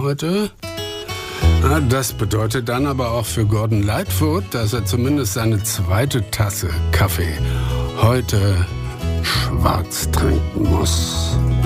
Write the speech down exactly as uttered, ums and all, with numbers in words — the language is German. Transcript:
heute. Das bedeutet dann aber auch für Gordon Lightfoot, dass er zumindest seine zweite Tasse Kaffee heute schwarz trinken muss.